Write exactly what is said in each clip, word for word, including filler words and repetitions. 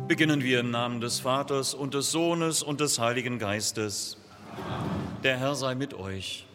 Beginnen wir im Namen des Vaters und des Sohnes und des Heiligen Geistes. Der Herr sei mit euch.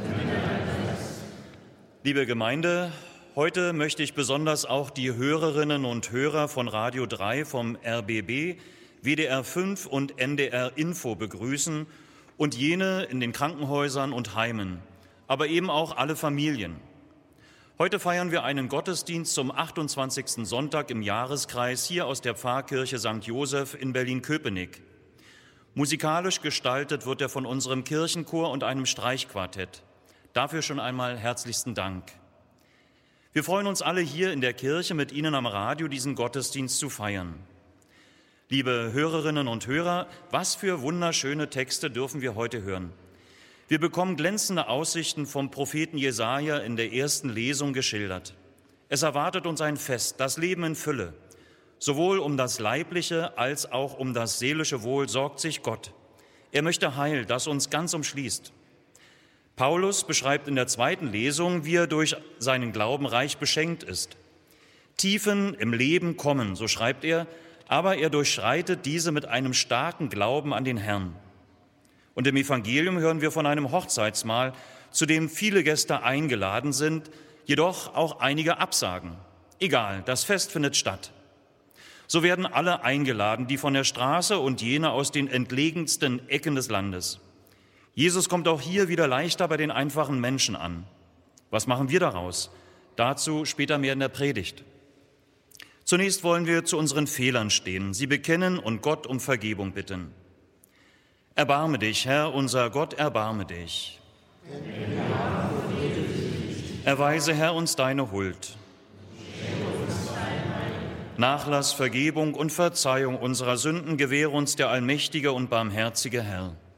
Liebe Gemeinde, heute möchte ich besonders auch die Hörerinnen und Hörer von Radio drei, vom R B B, W D R fünf und N D R Info begrüßen und jene in den Krankenhäusern und Heimen, aber eben auch alle Familien. Heute feiern wir einen Gottesdienst zum achtundzwanzigsten Sonntag im Jahreskreis hier aus der Pfarrkirche Sankt Joseph in Berlin-Köpenick. Musikalisch gestaltet wird er von unserem Kirchenchor und einem Streichquartett. Dafür schon einmal herzlichsten Dank. Wir freuen uns alle hier in der Kirche mit Ihnen am Radio diesen Gottesdienst zu feiern. Liebe Hörerinnen und Hörer, was für wunderschöne Texte dürfen wir heute hören. Wir bekommen glänzende Aussichten vom Propheten Jesaja in der ersten Lesung geschildert. Es erwartet uns ein Fest, das Leben in Fülle. Sowohl um das leibliche als auch um das seelische Wohl sorgt sich Gott. Er möchte Heil, das uns ganz umschließt. Paulus beschreibt in der zweiten Lesung, wie er durch seinen Glauben reich beschenkt ist. Tiefen im Leben kommen, so schreibt er, aber er durchschreitet diese mit einem starken Glauben an den Herrn. Und im Evangelium hören wir von einem Hochzeitsmahl, zu dem viele Gäste eingeladen sind, jedoch auch einige absagen. Egal, das Fest findet statt. So werden alle eingeladen, die von der Straße und jene aus den entlegensten Ecken des Landes. Jesus kommt auch hier wieder leichter bei den einfachen Menschen an. Was machen wir daraus? Dazu später mehr in der Predigt. Zunächst wollen wir zu unseren Fehlern stehen, sie bekennen und Gott um Vergebung bitten. Erbarme dich, Herr, unser Gott, erbarme dich. Erweise, Herr, uns deine Huld. Nachlass, Vergebung und Verzeihung unserer Sünden gewähre uns der allmächtige und barmherzige Herr.